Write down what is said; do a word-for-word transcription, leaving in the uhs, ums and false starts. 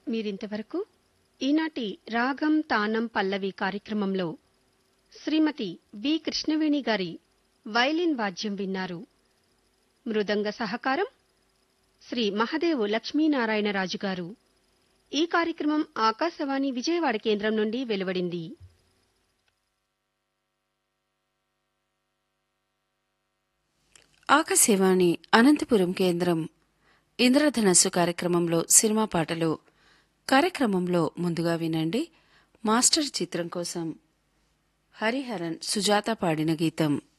మీరింతవరకు ఈనాటి రాగం తానం పల్లవి కార్యక్రమంలో శ్రీమతి బి కృష్ణవేణి గారి వైలిన్ వాద్యం విన్నారు. మృదంగ సహకారం శ్రీ మహదేవు లక్ష్మీనారాయణరాజు గారు. ఈ కార్యక్రమం ఆకాశవాణి విజయవాడ కేంద్రం నుండి వెలువడింది. ఆకాశవాణి అనంతపురం కేంద్రం ఇంద్రధనస్సు కార్యక్రమంలో సినిమా పాటలు. కార్యక్రమంలో ముందుగా వినండి మాస్టర్ చిత్రం కోసం హరిహరన్ సుజాత పాడిన గీతం.